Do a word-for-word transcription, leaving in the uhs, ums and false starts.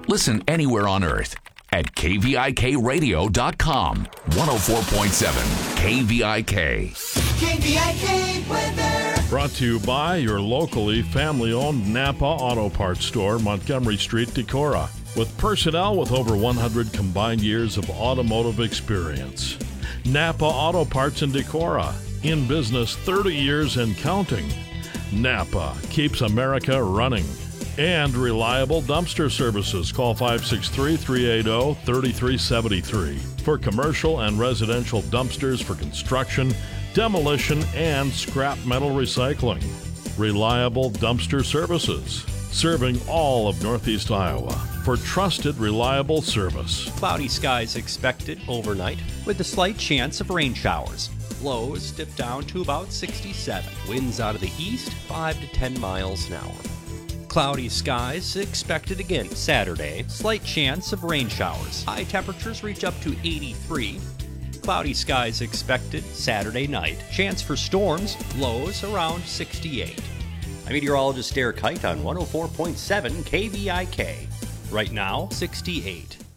Listen anywhere on earth at K V I K radio dot com. one oh four point seven K V I K. K V I K weather. Brought to you by your locally family-owned Napa Auto Parts store, Montgomery Street, Decorah, with personnel with over one hundred combined years of automotive experience. Napa Auto Parts in Decorah, in business thirty years and counting. Napa keeps America running. And reliable dumpster services. Call five six three, three eight zero, three three seven three for commercial and residential dumpsters for construction, demolition, and scrap metal recycling. Reliable dumpster services, serving all of Northeast Iowa for trusted, reliable service. Cloudy skies expected overnight with a slight chance of rain showers. Lows dip down to about sixty-seven. Winds out of the east, five to ten miles an hour. Cloudy skies expected again Saturday. Slight chance of rain showers. High temperatures reach up to eighty-three. Cloudy skies expected Saturday night. Chance for storms. Lows around sixty-eight. I'm meteorologist Derek Height on one oh four point seven K V I K. Right now, sixty-eight.